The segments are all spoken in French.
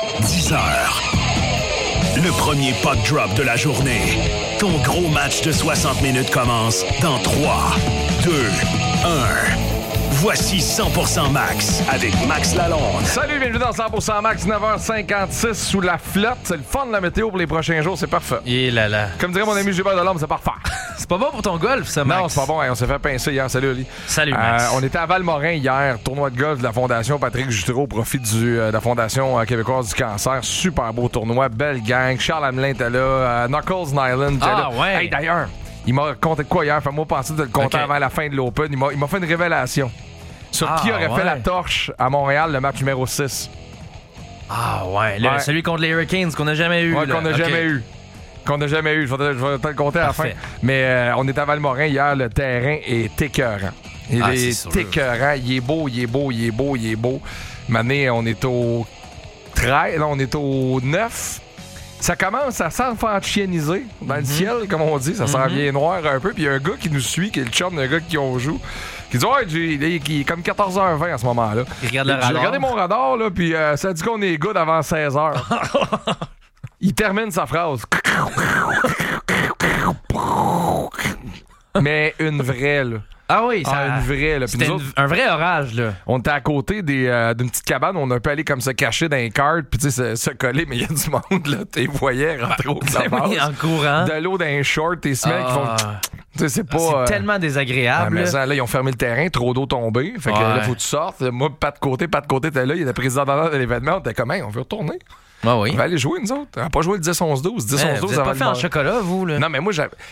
10h. Le premier puck drop de la journée. Ton gros match de 60 minutes commence dans 3, 2, 1. Voici 100% Max avec Max Lalonde. Salut, bienvenue dans 100% Max, 9h56 sous la flotte. C'est le fun de la météo pour les prochains jours, c'est parfait. Et là là. Comme dirait mon ami Gilbert Delorme, c'est parfait. C'est pas bon pour ton golf, ça, Max? Non, c'est pas bon. On s'est fait pincer hier. Salut, Oli. Salut, Max. On était à Valmorin hier, tournoi de golf de la Fondation Patrick Jutereau au profit de la Fondation québécoise du cancer. Super beau tournoi, belle gang. Charles Hamelin était là, Knuckles Nyland était là. Ouais. Hey, d'ailleurs, il m'a raconté de quoi hier? Fais-moi penser de le compter avant la fin de l'Open. Il m'a fait une révélation sur qui aurait fait la torche à Montréal, le match numéro 6. Ah ouais, celui contre les Hurricanes qu'on n'a jamais eu. Ouais, qu'on n'a jamais eu. Je vais te le compter à la fin. Mais on est à Valmorin hier, le terrain est écœurant. Il est écœurant, il est beau. Maintenant, on est au 13, là, on est au 9. Ça commence à s'enfanchieniser dans le ciel, comme on dit. Ça s'en vient noir un peu. Puis il y a un gars qui nous suit, qui est le chum d'un gars qui on joue, qui dit « il est comme 14h20 à ce moment-là. » Il regarde le radar. J'ai regardé mon radar, là, puis ça dit qu'on est good avant 16h. Il termine sa phrase. Mais une vraie, là. Ah oui, une vraie, là. C'était un vrai orage, là. On était à côté d'une petite cabane où on a pu aller comme se cacher dans les cartes, puis tu sais, se coller, mais il y a du monde, là. Tu les voyais rentrer au clubhouse. En courant. De l'eau dans les shorts, tes semaines qui font. Tu sais, c'est pas. C'est tellement désagréable. Mais ça, là, ils ont fermé le terrain, trop d'eau tombée. Fait que là, faut que tu sortes. Moi, pas de côté, t'es là. Il y a le président d'honneur de l'événement. On était comme, on veut retourner. Ah oui. On va aller jouer, nous autres. On n'a pas joué le 10-11-12. 10-11-12, vous n'avez pas fait en chocolat, vous, là? Non, mais moi,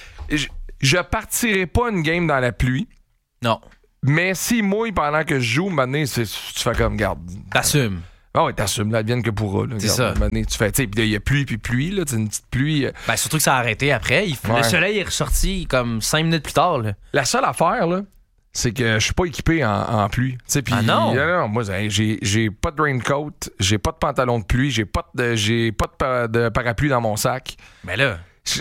je partirai pas une game dans la pluie. Non. Mais s'il mouille pendant que je joue, maintenant, tu fais comme, garde. T'assumes. Ah oui, t'assumes, là, advienne que pourra. Là, c'est ça. Maintenant, tu fais, tu sais, il y a pluie puis pluie, là, une petite pluie. Ben, surtout que ça a arrêté après. Le soleil est ressorti comme 5 minutes plus tard, là. La seule affaire, là, c'est que je suis pas équipé en pluie. Pis, non? Non, moi, j'ai pas de raincoat, j'ai pas de pantalon de pluie, j'ai pas de parapluie dans mon sac. Mais là...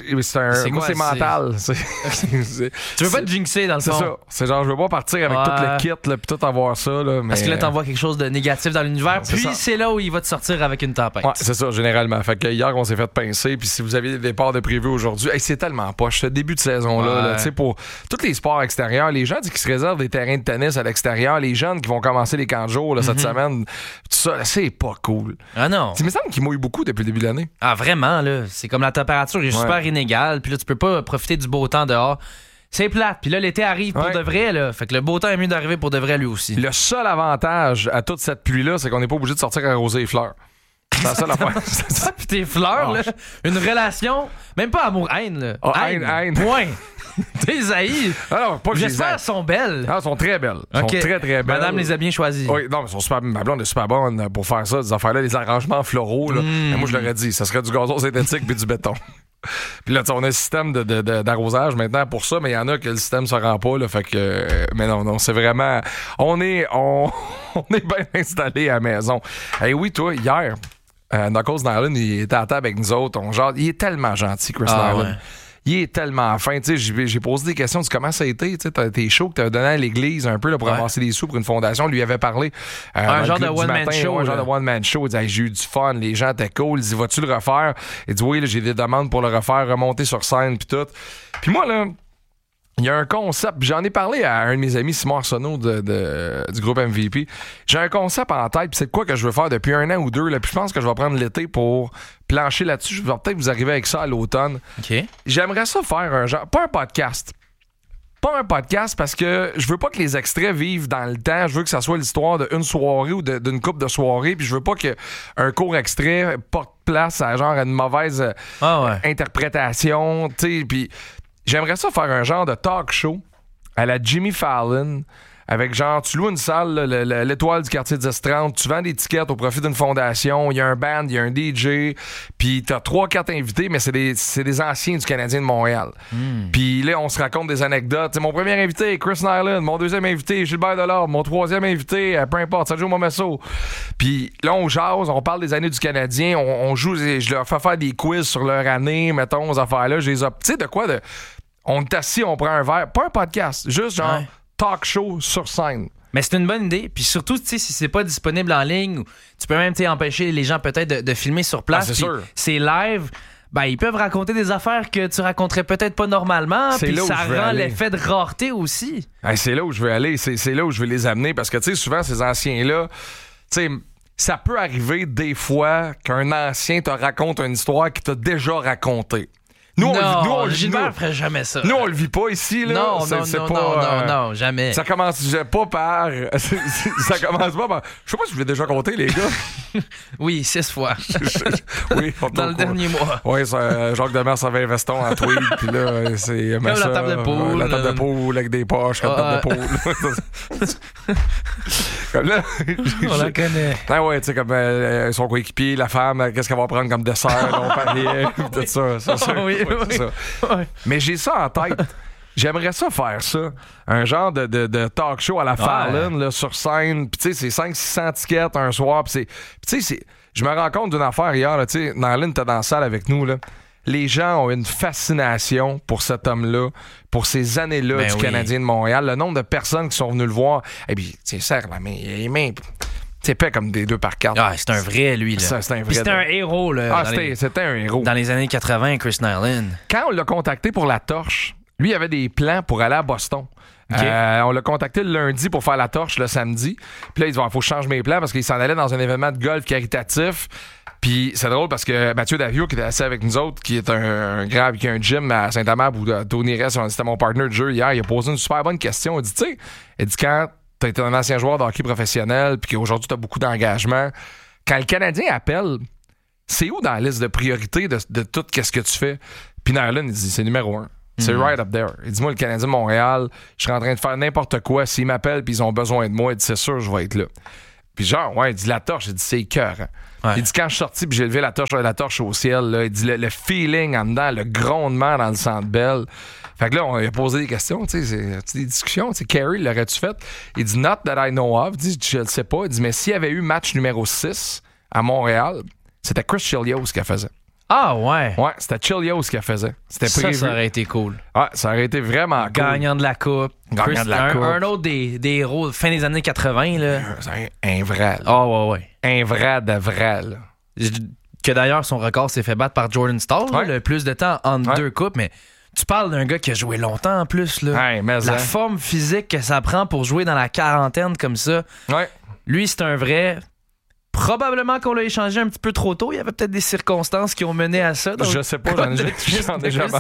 C'est mental. Tu veux pas te jinxer dans le fond? C'est ça. C'est genre, je veux pas partir avec tout le kit là, puis tout avoir ça. Là, mais... Parce que là, t'envoies quelque chose de négatif dans l'univers, puis c'est là où il va te sortir avec une tempête. Ouais, c'est ça, généralement. Fait que hier, on s'est fait pincer, puis si vous avez des départs de prévu aujourd'hui, c'est tellement poche. Ce début de saison-là, tu sais, pour tous les sports extérieurs, les gens qui se réservent des terrains de tennis à l'extérieur, les jeunes qui vont commencer les camps de jour là, cette semaine, tout ça, c'est pas cool. Ah non. Il me semble qu'il mouille beaucoup depuis le début de l'année. Ah, vraiment, là. C'est comme la température est super inégale, puis là, tu peux pas profiter du beau temps dehors. C'est plate. Puis là, l'été arrive pour de vrai, là. Fait que le beau temps est mieux d'arriver pour de vrai, lui aussi. Le seul avantage à toute cette pluie-là, c'est qu'on n'est pas obligé de sortir arroser les fleurs. C'est la seule affaire. Ça, puis tes fleurs, là. Une relation, même pas amour-haine, là. Haine. Point. Tes haïs. Alors, pas j'espère qu'elles sont belles. Ah, elles sont très belles. Elles sont très, très belles. Madame les a bien choisies. Oui, non, mais sont super, ma blonde est super bonne pour faire ça, des affaires-là, les arrangements floraux. Là. Mais moi, je l'aurais dit, ça serait du gazon synthétique puis du béton. Puis là, on a un système d'arrosage maintenant pour ça, mais il y en a que le système se rend pas. Là, fait que, mais non, c'est vraiment... On est bien installé à la maison. Et oui, toi, hier, Knuckles Nyland, il était à table avec nous autres. Il est tellement gentil, Chris Nyland. Ouais. Il est tellement fin. Tu sais, j'ai posé des questions de comment ça a été. Tu sais, tes shows que tu avais donné à l'église un peu là, pour amasser des sous pour une fondation. Lui avait parlé. Un genre de one-man show. Un genre de one-man show. Il disait, j'ai eu du fun. Les gens étaient cool. Il dit, vas-tu le refaire? Il dit, oui, là, j'ai des demandes pour le refaire, remonter sur scène, puis tout. Puis moi, là, il y a un concept. J'en ai parlé à un de mes amis, Simon Arsenault du groupe MVP. J'ai un concept en tête, puis c'est de quoi que je veux faire depuis 1 an ou 2. Là, puis je pense que je vais prendre l'été pour plancher là-dessus. Je vais peut-être vous arriver avec ça à l'automne. OK. J'aimerais ça faire un genre... Pas un podcast. Pas un podcast parce que je veux pas que les extraits vivent dans le temps. Je veux que ça soit l'histoire d'une soirée ou d'une couple de soirées. Puis je veux pas qu'un court extrait porte place à genre une mauvaise interprétation. Tu sais, puis... J'aimerais ça faire un genre de talk show à la Jimmy Fallon avec genre, tu loues une salle, là, l'étoile du quartier 10-30, tu vends des tickets au profit d'une fondation, il y a un band, il y a un DJ, puis t'as 3-4 invités, mais c'est des anciens du Canadien de Montréal. Puis là, on se raconte des anecdotes. T'sais, mon premier invité, Chris Nyland, mon deuxième invité, Gilbert Delorme, mon troisième invité, peu importe, Sergio Momesso. Puis là, on jase, on parle des années du Canadien, on joue, je leur fais faire des quiz sur leur année, mettons, aux affaires-là, tu sais, de quoi, on est assis, on prend un verre, pas un podcast, juste genre talk show sur scène. Mais c'est une bonne idée. Puis surtout, tu sais, si c'est pas disponible en ligne, tu peux même empêcher les gens peut-être de filmer sur place. C'est sûr. C'est live. Ben, ils peuvent raconter des affaires que tu raconterais peut-être pas normalement. Puis ça rend l'effet de rareté aussi. C'est là où je veux aller. C'est là où je veux les amener. Parce que, tu sais, souvent, ces anciens-là, tu sais, ça peut arriver des fois qu'un ancien te raconte une histoire qu'il t'a déjà racontée. Gilbert ferait jamais ça. Nous, on le vit pas ici, là. Non, jamais. Ça commence pas par... ça commence pas par... Je sais pas si je l'ai déjà compté, les gars. Oui, 6 fois. Oui. Dans le dernier mois. Oui, c'est Jacques Demers avait un veston en tweed, puis là, c'est... Comme la table de poule. La table de poule avec des poches, comme table de poule. Comme là... On la connaît. Ah ouais, tu sais, comme son coéquipier, la femme, qu'est-ce qu'elle va prendre comme dessert, on parlait, tout ça. C'est ça. Oui. Ça. Ouais. Mais j'ai ça en tête. J'aimerais ça faire ça. Un genre de talk show à la Farland là, sur scène. Puis tu sais, c'est 500-600 tickets un soir. Puis tu sais, je me rends compte d'une affaire hier. Tu sais, Nalin était dans la salle avec nous. Là. Les gens ont une fascination pour cet homme-là, pour ces années-là du Canadien de Montréal. Le nombre de personnes qui sont venues le voir. Et puis, tu sais, serre la main. Les mains... C'est pas comme des 2x4. Ah, c'est un vrai, lui. Là. C'est un vrai. C'était un héros. Là, c'était un héros. Dans les années 80, Chris Nilan. Quand on l'a contacté pour la torche, lui, il avait des plans pour aller à Boston. Okay. On l'a contacté le lundi pour faire la torche le samedi. Puis là, il dit, il faut que je change mes plans parce qu'il s'en allait dans un événement de golf caritatif. Puis c'est drôle parce que Mathieu Davio, qui était assis avec nous autres, qui est un grand, qui a un gym à Saint-Amand où Tony Rest, c'était mon partner de jeu hier, il a posé une super bonne question. Il dit, tu sais, quand t'as été un ancien joueur de hockey professionnel puis qu'aujourd'hui t'as beaucoup d'engagement, quand le Canadien appelle, c'est où dans la liste de priorités de tout qu'est-ce que tu fais? Puis Nyland, il dit, c'est numéro 1. C'est right up there. Il dit, moi, le Canadien de Montréal, je serais en train de faire n'importe quoi. S'ils m'appellent puis ils ont besoin de moi, il dit, c'est sûr, je vais être là. Puis genre, il dit, la torche, il dit, c'est écœurant. Ouais. Il dit, quand je suis sorti puis j'ai levé la torche au ciel, là, il dit, le feeling en dedans, le grondement dans le Centre Bell. Fait que là, on a posé des questions, tu sais, c'est des discussions. Tu sais, Carey, l'aurais-tu fait? Il dit, not that I know of. Il dit, je le sais pas. Il dit, mais s'il y avait eu match numéro 6 à Montréal, c'était Chris Chelios qui a faisait. Ah ouais? Ouais, c'était Chelios qui a faisait. C'était prévu. Ça aurait été cool. Ouais, ça aurait été vraiment cool. Gagnant de la Coupe. Gagnant de la Coupe. Un autre des héros fin des années 80, là. C'est un vrai. Ah ouais. Un vrai de vrai, là. Que d'ailleurs, son record s'est fait battre par Jordan Staal, le plus de temps entre deux coupes, mais... Tu parles d'un gars qui a joué longtemps en plus. Là. La forme physique que ça prend pour jouer dans la quarantaine comme ça. Ouais. Lui, c'est un vrai. Probablement qu'on l'a échangé un petit peu trop tôt. Il y avait peut-être des circonstances qui ont mené à ça. Je sais pas, j'en ai jamais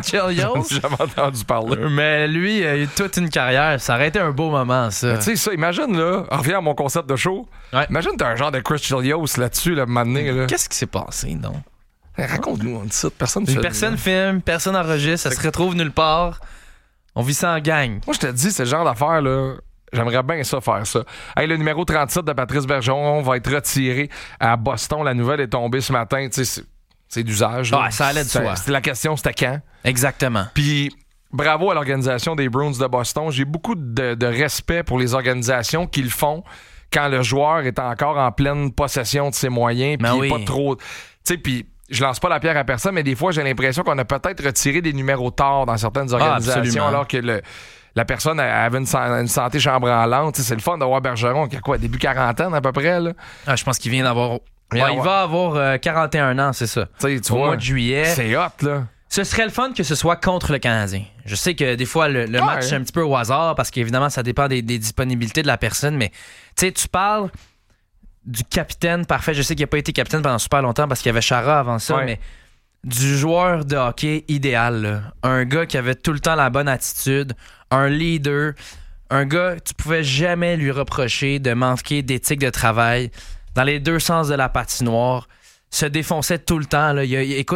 entendu parler. Mais lui, il a eu toute une carrière. Ça aurait été un beau moment, ça. Tu sais, ça, imagine, là, on revient à mon concept de show. Ouais. Imagine, t'as un genre de Chris Chelios là-dessus, là, maintenant. Qu'est-ce qui s'est passé, non? Raconte-nous, on dit ça. Personne filme, personne enregistre, ça se retrouve nulle part. On vit ça en gang. Moi, je te dis, ce genre d'affaires, là, j'aimerais bien ça, faire ça. Hey, le numéro 37 de Patrice Bergeron va être retiré à Boston. La nouvelle est tombée ce matin. Tu sais, c'est d'usage. Ah, ça allait de soi. La question, c'était quand? Exactement. Puis, bravo à l'organisation des Bruins de Boston. J'ai beaucoup de respect pour les organisations qui le font quand le joueur est encore en pleine possession de ses moyens. Puis, pas trop... Tu sais, puis... Je lance pas la pierre à personne, mais des fois, j'ai l'impression qu'on a peut-être retiré des numéros tard dans certaines organisations, alors que la personne avait une santé chambranlante. C'est le fun d'avoir Bergeron qui a quoi, début quarantaine à peu près? Là? Ah, je pense qu'il vient d'avoir... il va avoir 41 ans, c'est ça. Tu vois, mois de juillet. C'est hot, là. Ce serait le fun que ce soit contre le Canadien. Je sais que des fois, le match est un petit peu au hasard parce qu'évidemment, ça dépend des disponibilités de la personne, mais tu sais, tu parles... du capitaine parfait. Je sais qu'il n'a pas été capitaine pendant super longtemps parce qu'il y avait Chara avant ça, mais du joueur de hockey idéal. Là. Un gars qui avait tout le temps la bonne attitude, un leader, un gars que tu pouvais jamais lui reprocher de manquer d'éthique de travail dans les deux sens de la patinoire, se défonçait tout le temps. Là.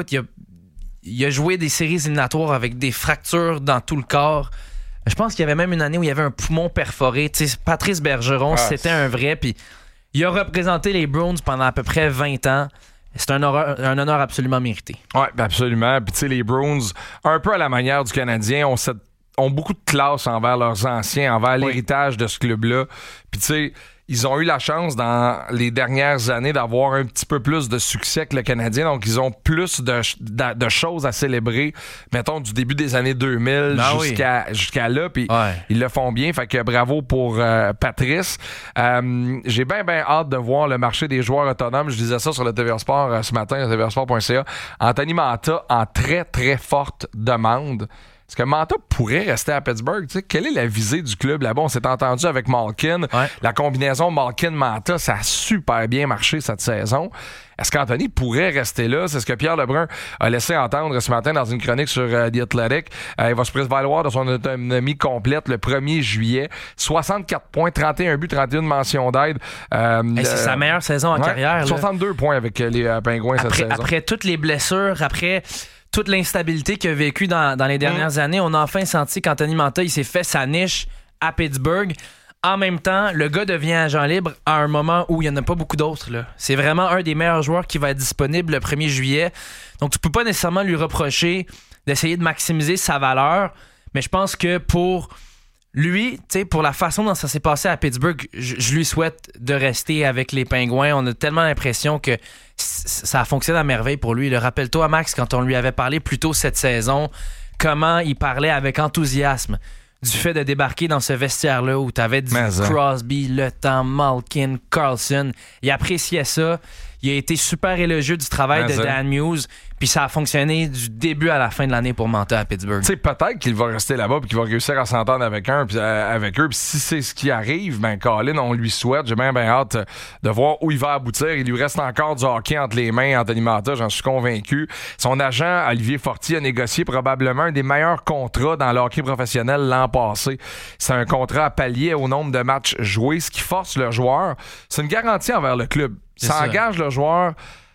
Il a joué des séries éliminatoires avec des fractures dans tout le corps. Je pense qu'il y avait même une année où il y avait un poumon perforé. T'sais, Patrice Bergeron, c'était un vrai, puis il a représenté les Bruins pendant à peu près 20 ans. C'est un honneur absolument mérité. Oui, absolument. Puis tu sais, les Bruins, un peu à la manière du Canadien, ont beaucoup de classe envers leurs anciens, envers l'héritage de ce club-là. Puis tu sais, ils ont eu la chance dans les dernières années d'avoir un petit peu plus de succès que le Canadien. Donc, ils ont plus de choses à célébrer, mettons, du début des années 2000 jusqu'à là. Puis, ils le font bien. Fait que bravo pour Patrice. J'ai bien hâte de voir le marché des joueurs autonomes. Je disais ça sur le TVA Sport ce matin, le tvasport.ca. Anthony Mantha en très, très forte demande. Est-ce que Mantha pourrait rester à Pittsburgh? T'sais, quelle est la visée du club là-bas? On s'est entendu avec Malkin. Ouais. La combinaison Malkin-Mantha, ça a super bien marché cette saison. Est-ce qu'Anthony pourrait rester là? C'est ce que Pierre Lebrun a laissé entendre ce matin dans une chronique sur The Athletic. Il va se prévaloir de son autonomie complète le 1er juillet. 64 points, 31 buts, 31 mentions d'aide. C'est sa meilleure saison en carrière. 62 points avec les Pingouins cette saison. Après toutes les blessures, après toute l'instabilité qu'il a vécue dans les dernières années, on a enfin senti qu'Anthony Mantha, il s'est fait sa niche à Pittsburgh. En même temps, le gars devient agent libre à un moment où il n'y en a pas beaucoup d'autres. Là. C'est vraiment un des meilleurs joueurs qui va être disponible le 1er juillet. Donc, tu peux pas nécessairement lui reprocher d'essayer de maximiser sa valeur, mais je pense que pour lui, pour la façon dont ça s'est passé à Pittsburgh, je lui souhaite de rester avec les Pingouins. On a tellement l'impression que ça fonctionne à merveille pour lui. Rappelle-toi, Max, quand on lui avait parlé plus tôt cette saison, comment il parlait avec enthousiasme du fait de débarquer dans ce vestiaire-là où tu avais du Crosby, Le Temps, Malkin, Carlson. Il appréciait ça. Il a été super élogieux du travail de Dan Muse. Puis ça a fonctionné du début à la fin de l'année pour Mantha à Pittsburgh. Tu sais, peut-être qu'il va rester là-bas et qu'il va réussir à s'entendre avec eux. Puis si c'est ce qui arrive, ben Colin, on lui souhaite. J'ai bien hâte de voir où il va aboutir. Il lui reste encore du hockey entre les mains, Anthony Mantha, j'en suis convaincu. Son agent, Olivier Fortier, a négocié probablement un des meilleurs contrats dans le hockey professionnel l'an passé. C'est un contrat à pallier au nombre de matchs joués, ce qui force le joueur. C'est une garantie envers le club. Ça engage le joueur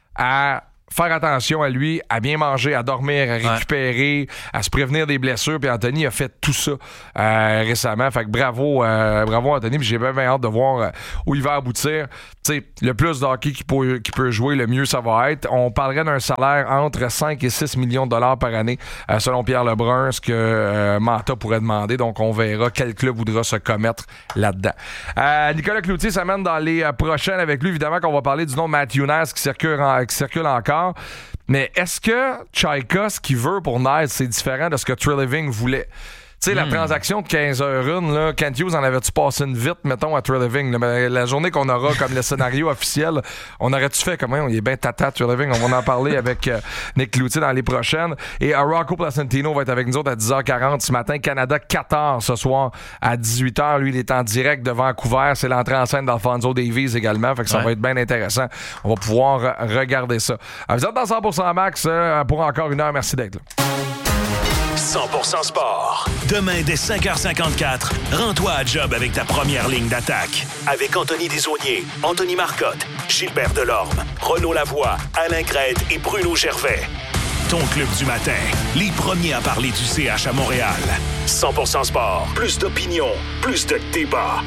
à faire attention à lui, à bien manger, à dormir, à récupérer, à se prévenir des blessures. Puis Anthony a fait tout ça récemment. Fait que bravo Anthony. Puis j'ai bien hâte de voir où il va aboutir. T'sais, le plus de hockey qu'il peut jouer, le mieux ça va être. On parlerait d'un salaire entre 5 et 6 millions de dollars par année, selon Pierre Lebrun, ce que Mantha pourrait demander. Donc, on verra quel club voudra se commettre là-dedans. Nicolas Cloutier s'amène dans les prochaines avec lui. Évidemment qu'on va parler du nom de Matthew Knies qui circule encore. Mais est-ce que Chaika, ce qu'il veut pour Knies, c'est différent de ce que Treliving voulait? Tu sais, la transaction de 15h01, là, Kent Hughes en avait-tu passé une vite, mettons, à Treliving? La journée qu'on aura comme le scénario officiel, on aurait-tu fait comment? Il est bien tata, Treliving. On va en parler avec Nick Cloutier dans les prochaines. Et Rocco Placentino va être avec nous autres à 10h40 ce matin. Canada-Qatar ce soir à 18h. Lui, il est en direct de Vancouver. C'est l'entrée en scène d'Alfonso Davies également. Fait que ça va être bien intéressant. On va pouvoir regarder ça. Vous êtes dans 100% Max pour encore une heure. Merci d'être là. 100% Sport. Demain, dès 5h54, rends-toi à job avec ta première ligne d'attaque. Avec Anthony Desaulniers, Anthony Marcotte, Gilbert Delorme, Renaud Lavoie, Alain Crête et Bruno Gervais. Ton club du matin. Les premiers à parler du CH à Montréal. 100% Sport. Plus d'opinion. Plus de débat.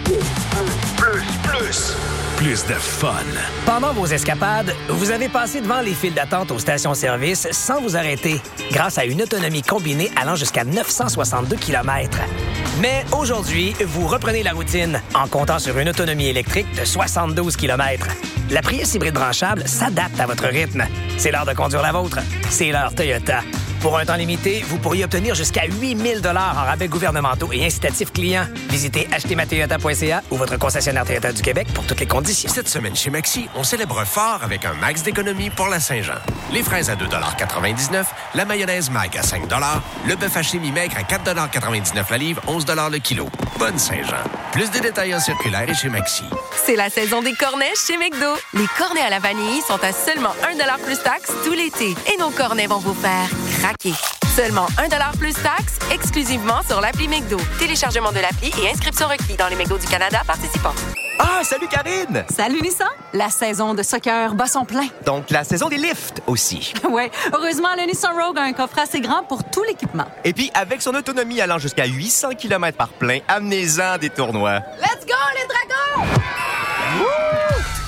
Plus de fun. Pendant vos escapades, vous avez passé devant les files d'attente aux stations-service sans vous arrêter, grâce à une autonomie combinée allant jusqu'à 962 km. Mais aujourd'hui, vous reprenez la routine en comptant sur une autonomie électrique de 72 km. La Prius hybride branchable s'adapte à votre rythme. C'est l'heure de conduire la vôtre. C'est l'heure Toyota. Pour un temps limité, vous pourriez obtenir jusqu'à 8 000 $ en rabais gouvernementaux et incitatifs clients. Visitez achetezmatoyota.ca ou votre concessionnaire Toyota du Québec pour toutes les conditions. Cette semaine chez Maxi, on célèbre fort avec un max d'économie pour la Saint-Jean. Les fraises à 2,99 $, la mayonnaise Mag à 5 $, le bœuf haché mi-maigre à 4,99 $ la livre, 11 $ le kilo. Bonne Saint-Jean. Plus de détails en circulaire et chez Maxi. C'est la saison des cornets chez McDo. Les cornets à la vanille sont à seulement 1 $ plus taxe tout l'été. Et nos cornets vont vous faire craquer. Seulement 1 $ plus taxe, exclusivement sur l'appli McDo. Téléchargement de l'appli et inscription requis dans les McDo du Canada participants. Ah, salut Karine! Salut Nissan! La saison de soccer bat son plein. Donc la saison des lifts aussi. Ouais, heureusement, le Nissan Rogue a un coffre assez grand pour tout l'équipement. Et puis, avec son autonomie allant jusqu'à 800 km par plein, amenez-en des tournois. Let's go, les dragons! Wouh!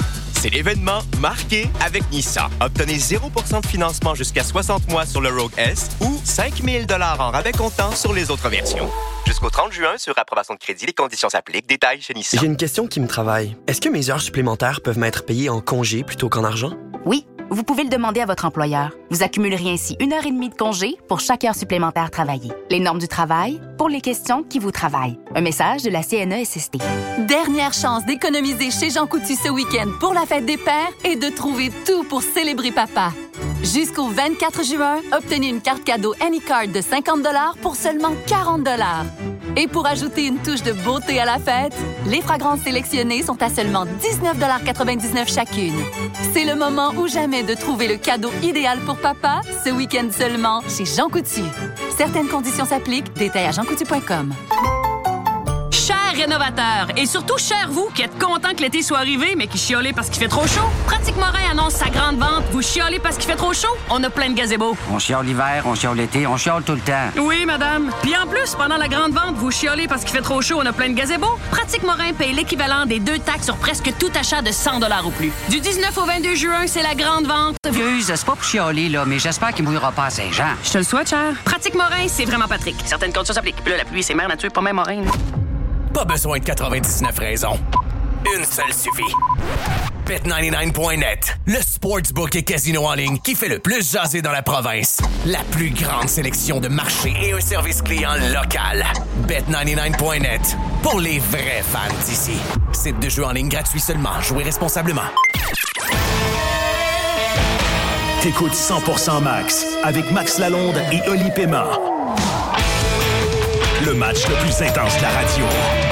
C'est l'événement marqué avec Nissan. Obtenez 0% de financement jusqu'à 60 mois sur le Rogue S ou 5 000 $ en rabais comptant sur les autres versions. Jusqu'au 30 juin, sur approbation de crédit, les conditions s'appliquent. Détails chez Nissan. J'ai une question qui me travaille. Est-ce que mes heures supplémentaires peuvent m'être payées en congé plutôt qu'en argent? Oui, vous pouvez le demander à votre employeur. Vous accumulerez ainsi 1h30 de congé pour chaque heure supplémentaire travaillée. Les normes du travail pour les questions qui vous travaillent. Un message de la CNESST. Dernière chance d'économiser chez Jean Coutu ce week-end pour la fête des pères et de trouver tout pour célébrer papa. Jusqu'au 24 juin, obtenez une carte cadeau Anycard de 50 $ pour seulement 40 $. Et pour ajouter une touche de beauté à la fête, les fragrances sélectionnées sont à seulement 19,99 $ chacune. C'est le moment ou jamais de trouver le cadeau idéal pour papa, ce week-end seulement chez Jean Coutu. Certaines conditions s'appliquent, détails à jeancoutu.com. Chers rénovateurs, et surtout chers vous qui êtes contents que l'été soit arrivé, mais qui chiolez parce qu'il fait trop chaud, Pratique Morin annonce sa grande vente. Vous chiolez parce qu'il fait trop chaud? On a plein de gazebos. On chiole l'hiver, on chiole l'été, on chiole tout le temps. Oui, madame. Puis en plus, pendant la grande vente, vous chiolez parce qu'il fait trop chaud, on a plein de gazebos. Pratique Morin paye l'équivalent des 2 taxes sur presque tout achat de 100 $ ou plus. Du 19 au 22 juin, c'est la grande vente. Excuse, c'est pas pour chialer, là, mais j'espère qu'il mouillera pas à Saint-Jean. Je te le souhaite, cher. Pratique Morin, c'est vraiment Patrick. Certaines conditions s'appliquent. Puis là, la pluie, c'est mère nature, pas même Morin. Pas besoin de 99 raisons. Une seule suffit. Bet99.net, le sportsbook et casino en ligne qui fait le plus jaser dans la province. La plus grande sélection de marchés et un service client local. Bet99.net, pour les vrais fans d'ici. Site de jeu en ligne gratuit seulement. Jouez responsablement. T'écoutes 100% Max avec Max Lalonde et Oli Pema. Le match le plus intense de la radio.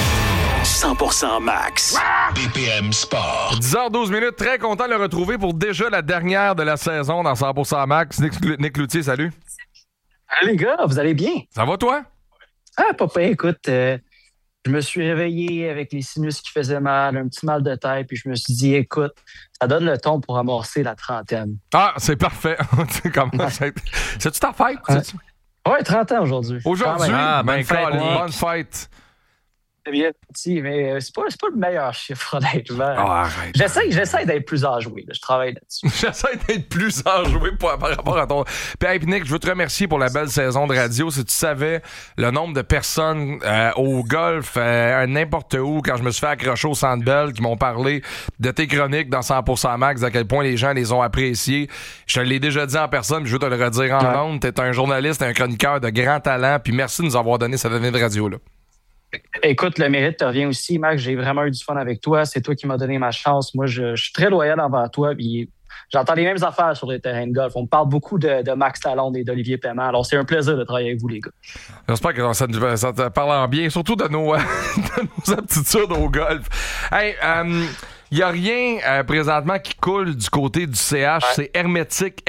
100% Max. BPM Sport. 10h12, très content de le retrouver pour déjà la dernière de la saison dans 100% Max. Nick Cloutier, salut. Salut les gars, vous allez bien? Ça va toi? Ah, papa, écoute, je me suis réveillé avec les sinus qui faisaient mal, un petit mal de tête, puis je me suis dit, écoute, ça donne le ton pour amorcer la trentaine. Ah, c'est parfait. C'est-tu ta fête? Ouais, 30 ans aujourd'hui. Aujourd'hui? Bonne fête. Bonne fête. C'est bien petit, mais c'est pas le meilleur chiffre, honnêtement. Oh, arrête. J'essaie d'être plus enjoué. Je travaille là-dessus. J'essaie d'être plus enjoué par rapport à ton... Puis Nick, je veux te remercier pour la belle saison de radio. Si tu savais le nombre de personnes au golf, n'importe où, quand je me suis fait accrocher au Centre Bell, qui m'ont parlé de tes chroniques dans 100% Max, à quel point les gens les ont appréciés. Je te l'ai déjà dit en personne, puis je veux te le redire en ondes. T'es un journaliste, un chroniqueur de grand talent, puis merci de nous avoir donné cette année de radio-là. Écoute, le mérite te revient aussi, Max. J'ai vraiment eu du fun avec toi. C'est toi qui m'as donné ma chance. Moi, je suis très loyal envers toi. Puis j'entends les mêmes affaires sur les terrains de golf. On me parle beaucoup de Max Lalonde et d'Olivier Paiement. Alors, c'est un plaisir de travailler avec vous, les gars. J'espère que ça te parle en bien, surtout de nos aptitudes au golf. Hey, il n'y a rien présentement qui coule du côté du CH. Ouais. C'est hermétique.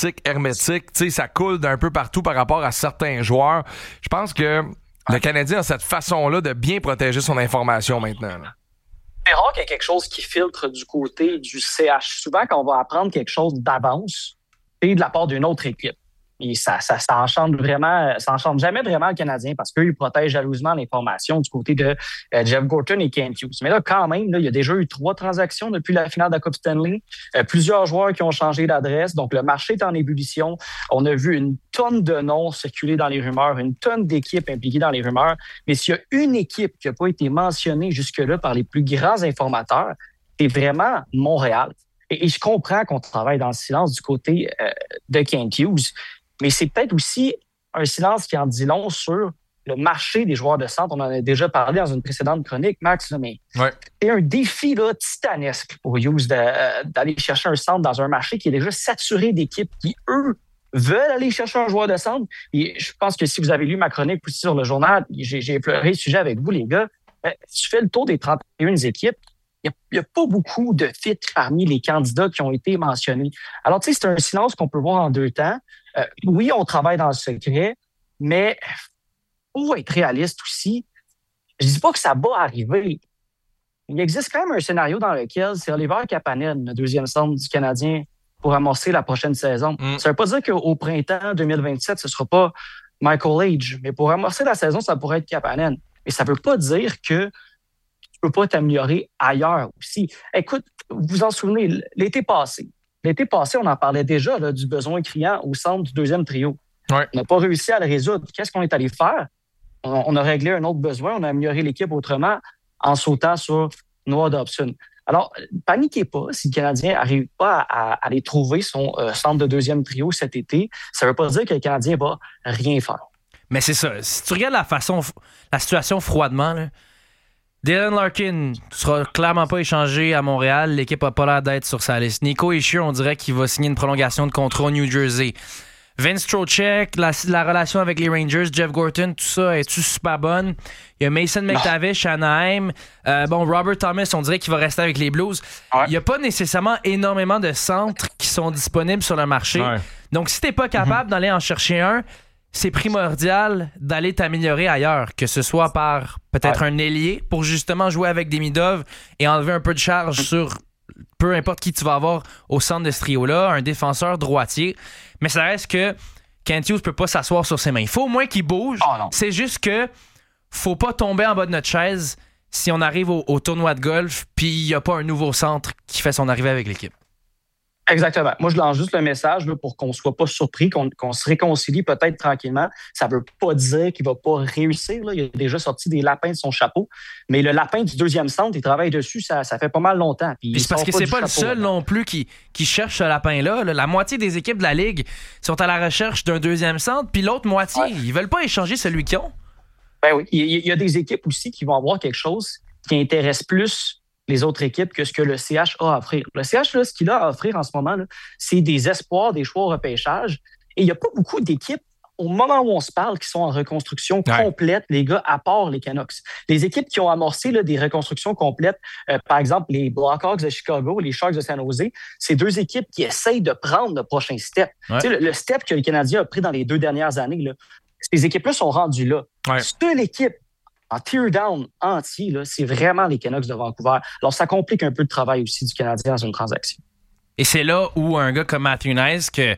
Tu sais, ça coule d'un peu partout par rapport à certains joueurs. Je pense que le Canadien a cette façon-là de bien protéger son information maintenant. Là. C'est rare qu'il y ait quelque chose qui filtre du côté du CH. Souvent, quand on va apprendre quelque chose d'avance, c'est de la part d'une autre équipe. Et ça enchante jamais vraiment le Canadien parce qu'eux, ils protègent jalousement l'information du côté de Jeff Gorton et Kent Hughes. Mais là, quand même, il y a déjà eu 3 transactions depuis la finale de la Coupe Stanley. Plusieurs joueurs qui ont changé d'adresse. Donc, le marché est en ébullition. On a vu une tonne de noms circuler dans les rumeurs, une tonne d'équipes impliquées dans les rumeurs. Mais s'il y a une équipe qui n'a pas été mentionnée jusque-là par les plus grands informateurs, c'est vraiment Montréal. Et je comprends qu'on travaille dans le silence du côté de Kent Hughes. Mais c'est peut-être aussi un silence qui en dit long sur le marché des joueurs de centre. On en a déjà parlé dans une précédente chronique, Max, là, mais c'est un défi là, titanesque pour Hughes d'aller chercher un centre dans un marché qui est déjà saturé d'équipes qui, eux, veulent aller chercher un joueur de centre. Et je pense que si vous avez lu ma chronique aussi sur le journal, j'ai pleuré le sujet avec vous, les gars. Si tu fais le tour des 31 équipes, il n'y a pas beaucoup de fit parmi les candidats qui ont été mentionnés. Alors, tu sais, c'est un silence qu'on peut voir en 2 temps. Oui, on travaille dans le secret, mais pour être réaliste aussi, je ne dis pas que ça va arriver. Il existe quand même un scénario dans lequel c'est Oliver Kapanen, le 2e centre du Canadien, pour amorcer la prochaine saison. Ça ne veut pas dire qu'au printemps 2027, ce ne sera pas Michael Age, mais pour amorcer la saison, ça pourrait être Kapanen. Mais ça ne veut pas dire que tu peux pas t'améliorer ailleurs aussi. Écoute, vous vous en souvenez, l'été passé, on en parlait déjà là, du besoin criant au centre du deuxième trio. Ouais. On n'a pas réussi à le résoudre. Qu'est-ce qu'on est allé faire? On a réglé un autre besoin, on a amélioré l'équipe autrement en sautant sur Noah Dobson. Alors, paniquez pas si le Canadien n'arrive pas à aller trouver son centre de deuxième trio cet été. Ça ne veut pas dire que le Canadien va rien faire. Mais c'est ça. Si tu regardes la situation froidement, là, Dylan Larkin ne sera clairement pas échangé à Montréal. L'équipe n'a pas l'air d'être sur sa liste. Nico Hischier, on dirait qu'il va signer une prolongation de contrat au New Jersey. Vince Trocheck, la relation avec les Rangers, Jeff Gorton, tout ça, est-tu super bonne? Il y a Mason McTavish, Anaheim. Robert Thomas, on dirait qu'il va rester avec les Blues. Ouais. Il n'y a pas nécessairement énormément de centres qui sont disponibles sur le marché. Ouais. Donc, si tu n'es pas capable d'aller en chercher un, c'est primordial d'aller t'améliorer ailleurs, que ce soit par peut-être un ailier pour justement jouer avec Demidov et enlever un peu de charge sur peu importe qui tu vas avoir au centre de ce trio-là, un défenseur droitier. Mais ça reste que Kent Hughes peut pas s'asseoir sur ses mains. Il faut au moins qu'il bouge. C'est juste que faut pas tomber en bas de notre chaise si on arrive au tournoi de golf puis il n'y a pas un nouveau centre qui fait son arrivée avec l'équipe. Exactement. Moi, je lance juste le message là, pour qu'on ne soit pas surpris, qu'on se réconcilie peut-être tranquillement. Ça ne veut pas dire qu'il ne va pas réussir. Là. Il a déjà sorti des lapins de son chapeau. Mais le lapin du deuxième centre, il travaille dessus, ça fait pas mal longtemps. Puis c'est parce que c'est pas le seul non plus qui cherche ce lapin-là. Là. La moitié des équipes de la Ligue sont à la recherche d'un deuxième centre, puis l'autre moitié, ils veulent pas échanger celui qu'ils ont. Ben oui. Il y a des équipes aussi qui vont avoir quelque chose qui intéresse plus les autres équipes que ce que le CH a à offrir. Le CH, là, ce qu'il a à offrir en ce moment, là, c'est des espoirs, des choix au repêchage. Et il n'y a pas beaucoup d'équipes, au moment où on se parle, qui sont en reconstruction complète, les gars, à part les Canucks. Les équipes qui ont amorcé là, des reconstructions complètes, par exemple, les Blackhawks de Chicago, les Sharks de San Jose, c'est deux équipes qui essayent de prendre le prochain step. Le step que le Canadien a pris dans les 2 dernières années, là, ces équipes-là sont rendues là. Seule équipe en tear-down entier, là, c'est vraiment les Canucks de Vancouver. Alors, ça complique un peu le travail aussi du Canadien dans une transaction. Et c'est là où un gars comme Matthew Knies, que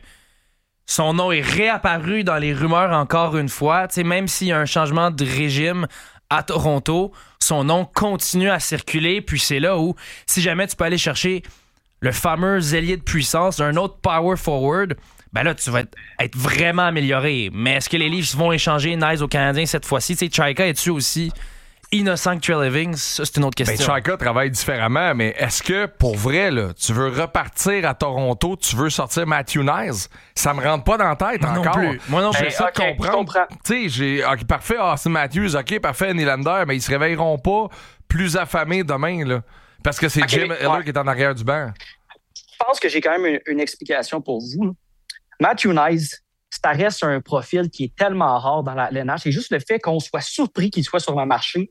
son nom est réapparu dans les rumeurs encore une fois, même s'il y a un changement de régime à Toronto, son nom continue à circuler, puis c'est là où, si jamais tu peux aller chercher le fameux ailier de puissance, un autre power forward, ben là, tu vas être vraiment amélioré. Mais est-ce que les Leafs vont échanger Knies au Canadien cette fois-ci? Tu sais, Chayka, es-tu aussi innocent que Trey Living? Ça, c'est une autre question. Chayka travaille différemment, mais est-ce que, pour vrai, là, tu veux repartir à Toronto, tu veux sortir Matthew Knies? Ça me rentre pas dans la tête encore. Non plus. Moi non plus. J'ai ça de comprendre. Tu sais, parfait, Austin Matthews, OK, parfait, Nylander, mais ils se réveilleront pas plus affamés demain, là. Parce que c'est Jim Hiller qui est en arrière du banc. Je pense que j'ai quand même une explication pour vous, là. Matthew Knies, ça reste un profil qui est tellement rare dans la LNH. C'est juste le fait qu'on soit surpris qu'il soit sur le marché.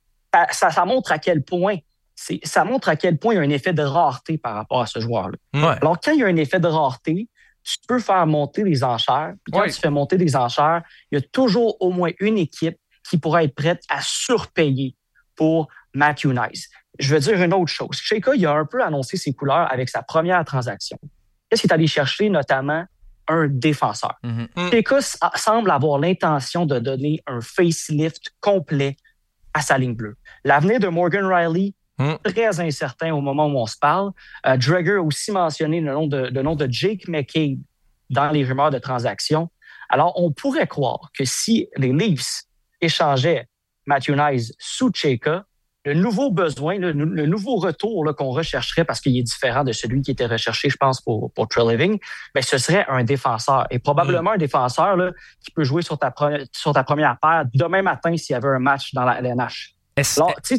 Ça montre à quel point il y a un effet de rareté par rapport à ce joueur-là. Ouais. Alors, quand il y a un effet de rareté, tu peux faire monter les enchères. Puis quand tu fais monter des enchères, il y a toujours au moins une équipe qui pourrait être prête à surpayer pour Matthew Knies. Je veux dire une autre chose. Chayka, il a un peu annoncé ses couleurs avec sa première transaction. Qu'est-ce qu'il est allé chercher, notamment un défenseur? Chayka semble avoir l'intention de donner un facelift complet à sa ligne bleue. L'avenir de Morgan Rielly, très incertain au moment où on se parle. Dreger a aussi mentionné le nom de Jake McCabe dans les rumeurs de transaction. Alors, on pourrait croire que si les Leafs échangeaient Matthew Knies sous Chayka, le nouveau besoin, le nouveau retour là, qu'on rechercherait, parce qu'il est différent de celui qui était recherché, je pense, pour Trey Living, ben, ce serait un défenseur. Et probablement un défenseur là, qui peut jouer sur ta première paire demain matin s'il y avait un match dans la LNH. Est-ce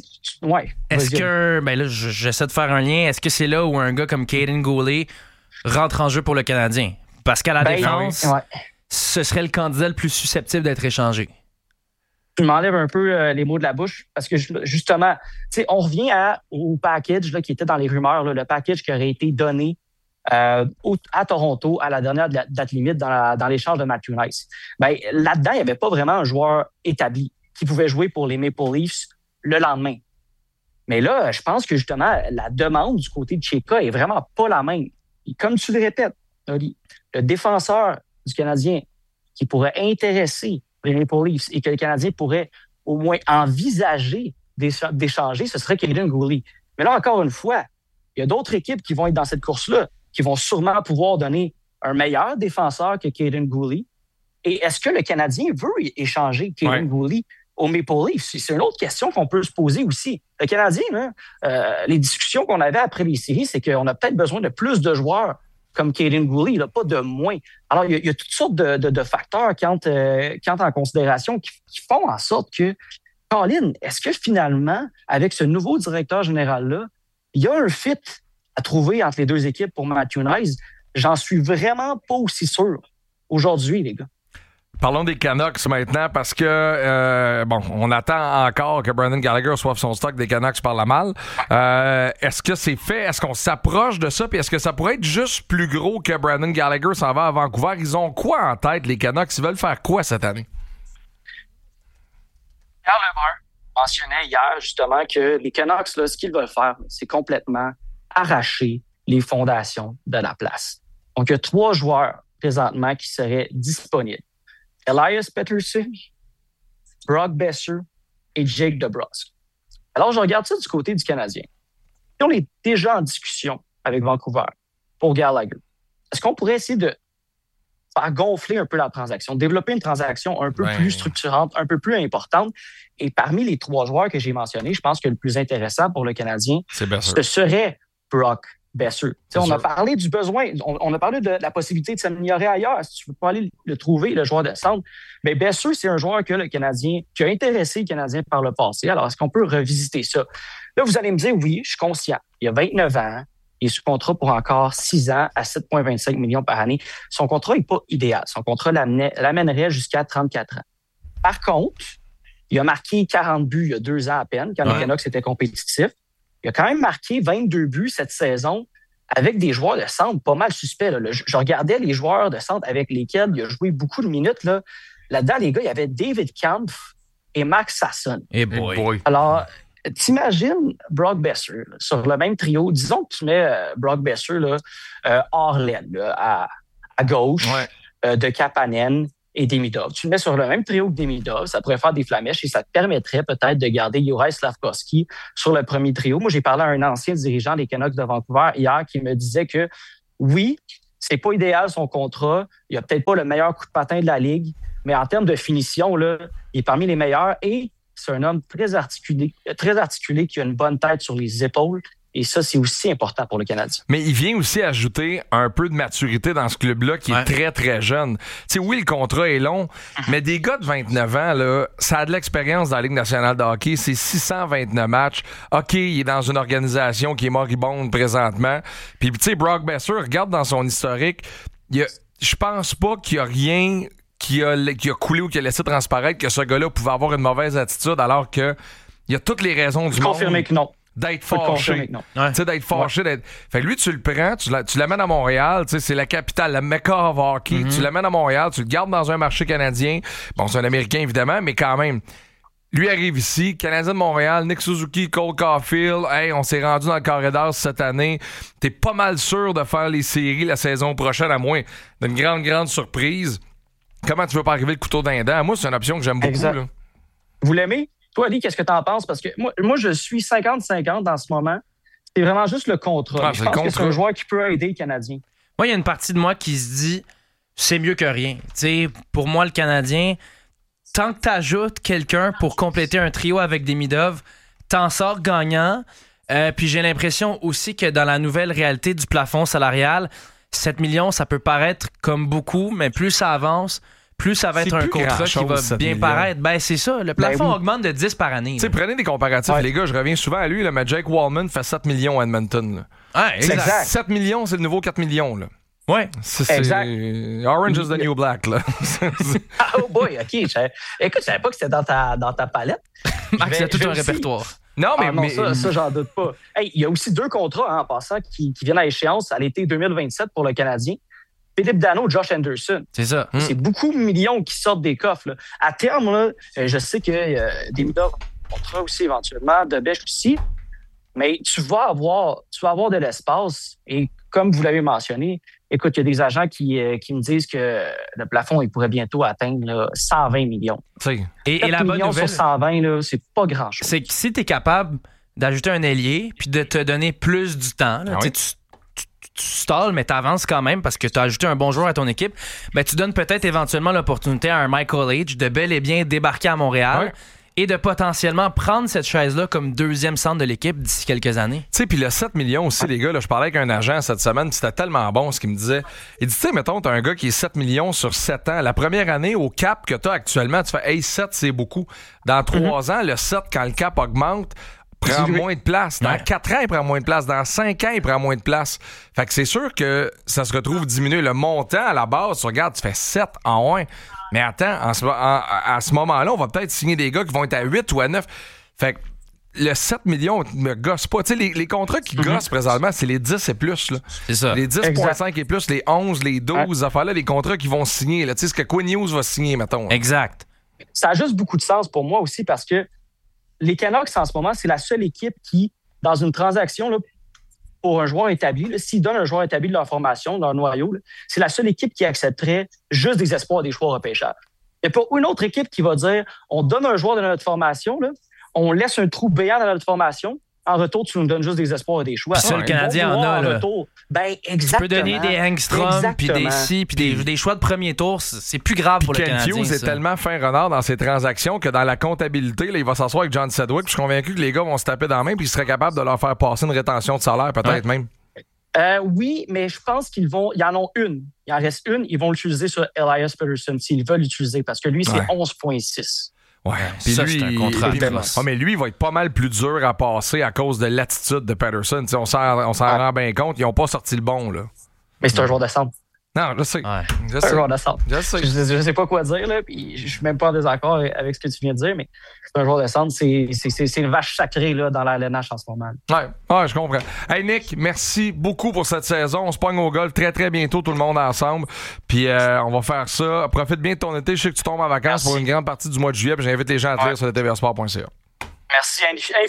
que, ben là, j'essaie de faire un lien. Est-ce que c'est là où un gars comme Caden Goulet rentre en jeu pour le Canadien? Parce qu'à la défense, ce serait le candidat le plus susceptible d'être échangé. Tu m'enlèves un peu les mots de la bouche parce que justement, on revient au package là, qui était dans les rumeurs, là, le package qui aurait été donné à Toronto à la dernière date limite dans l'échange de Matthew Knies. Ben, là-dedans, il n'y avait pas vraiment un joueur établi qui pouvait jouer pour les Maple Leafs le lendemain. Mais là, je pense que justement, la demande du côté de Chayka est vraiment pas la même. Et comme tu le répètes, le défenseur du Canadien qui pourrait intéresser les Maple Leafs et que le Canadien pourrait au moins envisager d'échanger, ce serait Kaiden Guhle. Mais là, encore une fois, il y a d'autres équipes qui vont être dans cette course-là, qui vont sûrement pouvoir donner un meilleur défenseur que Kaiden Guhle. Et est-ce que le Canadien veut échanger Kaiden Guhle au Maple Leafs? C'est une autre question qu'on peut se poser aussi. Le Canadien, les discussions qu'on avait après les séries, c'est qu'on a peut-être besoin de plus de joueurs comme Kaiden Guhle, là, pas de moins. Alors, il y a toutes sortes de facteurs qui entrent en considération qui font en sorte que, Colin, est-ce que finalement, avec ce nouveau directeur général-là, il y a un fit à trouver entre les deux équipes pour Matthew Knies? J'en suis vraiment pas aussi sûr aujourd'hui, les gars. Parlons des Canucks maintenant parce que, on attend encore que Brendan Gallagher reçoive son stock des Canucks par la malle. Est-ce que c'est fait? Est-ce qu'on s'approche de ça? Puis est-ce que ça pourrait être juste plus gros que Brendan Gallagher s'en va à Vancouver? Ils ont quoi en tête, les Canucks? Ils veulent faire quoi cette année? Carl Lemar mentionnait hier justement que les Canucks, là, ce qu'ils veulent faire, c'est complètement arracher les fondations de la place. Donc, il y a 3 joueurs présentement qui seraient disponibles. Elias Pettersson, Brock Besser et Jake DeBrusk. Alors, je regarde ça du côté du Canadien. Si on est déjà en discussion avec Vancouver pour Gallagher, est-ce qu'on pourrait essayer de faire gonfler un peu la transaction, développer une transaction un peu plus structurante, un peu plus importante? Et parmi les 3 joueurs que j'ai mentionnés, je pense que le plus intéressant pour le Canadien, ce serait Brock Besser. On a parlé du besoin, on a parlé de la possibilité de s'améliorer ailleurs. Si tu veux pas aller le trouver, le joueur de centre, mais Besser, c'est un joueur que le Canadien, qui a intéressé le Canadien par le passé. Alors, est-ce qu'on peut revisiter ça? Là, vous allez me dire, oui, je suis conscient. Il a 29 ans, il est sous contrat pour encore 6 ans à 7,25 millions par année. Son contrat n'est pas idéal. Son contrat l'amènerait jusqu'à 34 ans. Par contre, il a marqué 40 buts il y a 2 ans à peine, quand les Canucks étaient compétitifs. Il a quand même marqué 22 buts cette saison avec des joueurs de centre pas mal suspects. Là. Je regardais les joueurs de centre avec lesquels il a joué beaucoup de minutes. Là-dedans, les gars, il y avait David Kampf et Max Sasson. Hey boy. Alors, t'imagines Brock Besser sur le même trio. Disons que tu mets Brock Besser hors l'aile, à gauche de Kapanen et Demidov. Tu le mets sur le même trio que Demidov, ça pourrait faire des flamèches et ça te permettrait peut-être de garder Juraj Slafkovský sur le premier trio. Moi, j'ai parlé à un ancien dirigeant des Canucks de Vancouver hier qui me disait que oui, c'est pas idéal son contrat, il a peut-être pas le meilleur coup de patin de la Ligue, mais en termes de finition, là, il est parmi les meilleurs et c'est un homme très articulé qui a une bonne tête sur les épaules. Et ça, c'est aussi important pour le Canadien. Mais il vient aussi ajouter un peu de maturité dans ce club-là qui est très, très jeune. Tu sais, oui, le contrat est long, mais des gars de 29 ans, là, ça a de l'expérience dans la Ligue nationale de hockey. C'est 629 matchs. OK, il est dans une organisation qui est moribonde présentement. Puis, tu sais, Brock Besser, regarde dans son historique, je pense pas qu'il y a rien qui a coulé ou qui a laissé transparaître que ce gars-là pouvait avoir une mauvaise attitude alors que il y a toutes les raisons du monde. Confirmer que non. D'être fâché. Tu sais, d'être fâché. Fait que lui, tu le prends, tu l'amènes à Montréal, tu sais, c'est la capitale, la Mecca of hockey. Tu l'amènes à Montréal, tu le gardes dans un marché canadien. Bon, c'est un Américain, évidemment, mais quand même. Lui arrive ici, Canadien de Montréal, Nick Suzuki, Cole Caulfield. Hey, on s'est rendu dans le corridor cette année. T'es pas mal sûr de faire les séries la saison prochaine, à moins d'une grande surprise. Comment tu veux pas arriver le couteau dans les dents? Moi, c'est une option que j'aime beaucoup. Là. Vous l'aimez? Toi, Ali, qu'est-ce que tu en penses? Parce que moi, je suis 50-50 dans ce moment. C'est vraiment juste le contrat. Je pense que c'est un joueur qui peut aider le Canadien. Moi, il y a une partie de moi qui se dit c'est mieux que rien. T'sais, pour moi, le Canadien, tant que tu ajoutes quelqu'un pour compléter un trio avec Demidov, t'en sors gagnant. Puis j'ai l'impression aussi que dans la nouvelle réalité du plafond salarial, 7 millions, ça peut paraître comme beaucoup, mais plus ça avance, plus ça va être un contrat qui va bien paraître. Ben, c'est ça. Le plafond augmente de 10 par année. Prenez des comparatifs, les gars. Je reviens souvent à lui, là, mais Jake Wallman fait 7 millions à Edmonton. Là. Ah, exact. 7 millions, c'est le nouveau 4 millions. Là. Ouais. Exact. Orange is the new black. Là. Oh boy, OK. Écoute, je savais pas que c'était dans ta palette. Max, il y a tout un répertoire. Non, mais ça, j'en doute pas. Hey, il y a aussi 2 contrats en passant qui viennent à échéance à l'été 2027 pour le Canadien. Philippe Danault, Josh Anderson. C'est ça. C'est beaucoup de millions qui sortent des coffres. Là. À terme, là, je sais que Demidov contrat aussi éventuellement, de Bech aussi, mais tu vas avoir de l'espace et comme vous l'avez mentionné, Écoute, il y a des agents qui me disent que le plafond, il pourrait bientôt atteindre là, 120 millions. Et la bonne nouvelle, sur 120, là, c'est pas grand-chose. C'est que si tu es capable d'ajouter un ailier puis de te donner plus du temps, là, tu stalles, mais tu avances quand même parce que tu as ajouté un bon joueur à ton équipe, ben, tu donnes peut-être éventuellement l'opportunité à un Michael H de bel et bien débarquer à Montréal et de potentiellement prendre cette chaise-là comme deuxième centre de l'équipe d'ici quelques années. Tu sais, puis le 7 millions aussi, les gars, là, je parlais avec un agent cette semaine, c'était tellement bon ce qu'il me disait. Il dit, tu sais, mettons, t'as un gars qui est 7 millions sur 7 ans. La première année, au cap que t'as actuellement, tu fais, hey, 7, c'est beaucoup. Dans 3 ans, le 7, quand le cap augmente, prend moins de place. Dans 4 ans, il prend moins de place. Dans 5 ans, il prend moins de place. Fait que c'est sûr que ça se retrouve diminuer. Le montant, à la base, tu regardes, tu fais 7 en 1. Mais attends, à ce moment-là, on va peut-être signer des gars qui vont être à 8 ou à 9. Fait que le 7 millions me gosse pas. Tu sais, les contrats qui gossent présentement, c'est les 10 et plus. Là. C'est ça. Les 10,5 et plus, les 11, les 12, affaires-là, les contrats qui vont signer. Tu sais, ce que Quinn Hughes va signer, mettons. Exact. Ça a juste beaucoup de sens pour moi aussi parce que les Canucks, en ce moment, c'est la seule équipe qui, dans une transaction là, pour un joueur établi, là, s'ils donnent un joueur établi de leur formation, de leur noyau, là, c'est la seule équipe qui accepterait juste des espoirs des choix au repêchage. Il n'y a pas une autre équipe qui va dire on donne un joueur de notre formation, là, on laisse un trou béant dans notre formation. En retour, tu nous donnes juste des espoirs et des choix. Puis ça, le Canadien en a. Là. Ben, exactement. Tu peux donner des Engstrom, puis des si, puis des choix de premier tour. C'est plus grave pour le Canadien. Hughes est tellement fin renard dans ses transactions que dans la comptabilité, là, il va s'asseoir avec John Sedgwick. Puis je suis convaincu que les gars vont se taper dans la main puis ils seraient capables de leur faire passer une rétention de salaire, peut-être même. Oui, mais je pense qu'ils vont. Il y en a une. Il en reste une. Ils vont l'utiliser sur Elias Pettersson s'ils veulent l'utiliser parce que lui, c'est 11,6. Ouais, puis ça, lui, c'est un contrat. Mais lui, il va être pas mal plus dur à passer à cause de l'attitude de Pettersson. T'sais, on s'en rend bien compte. Ils n'ont pas sorti le bon, là. Mais c'est un joueur de centre. Non, je sais. C'est un joueur de centre. Je sais. Je sais pas quoi dire, là. Puis je suis même pas en désaccord avec ce que tu viens de dire, mais c'est un joueur de centre. C'est une vache sacrée là, dans la LNH en ce moment. Ouais, je comprends. Hey, Nick, merci beaucoup pour cette saison. On se pogne au golf très, très bientôt, tout le monde ensemble. Puis on va faire ça. Profite bien de ton été. Je sais que tu tombes en vacances pour une grande partie du mois de juillet. Puis j'invite les gens à te lire sur le tvrsport.ca. Merci